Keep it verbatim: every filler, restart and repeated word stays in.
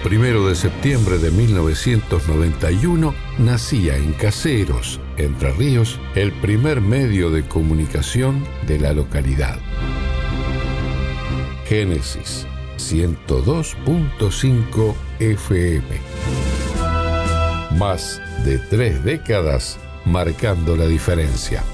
primero de septiembre de mil novecientos noventa y uno nacía en Caseros, Entre Ríos, el primer medio de comunicación de la localidad. Génesis ciento dos punto cinco F M. Más de tres décadas marcando la diferencia.